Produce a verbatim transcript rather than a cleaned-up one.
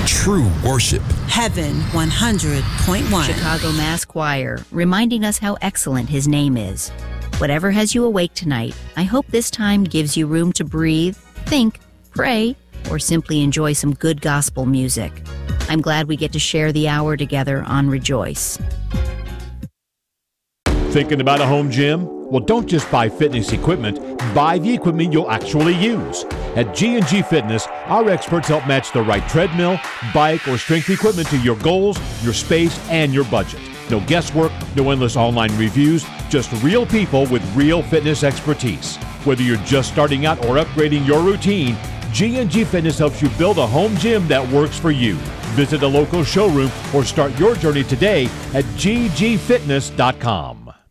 true worship. Heaven one hundred point one. Chicago Mass Choir, reminding us how excellent His name is. Whatever has you awake tonight, I hope this time gives you room to breathe, think, pray, or simply enjoy some good gospel music. I'm glad we get to share the hour together on Rejoice. Thinking about a home gym? Well, don't just buy fitness equipment. Buy the equipment you'll actually use. At G and G Fitness, our experts help match the right treadmill, bike, or strength equipment to your goals, your space, and your budget. No guesswork, no endless online reviews, just real people with real fitness expertise. Whether you're just starting out or upgrading your routine, G and G Fitness helps you build a home gym that works for you. Visit a local showroom or start your journey today at g g fitness dot com.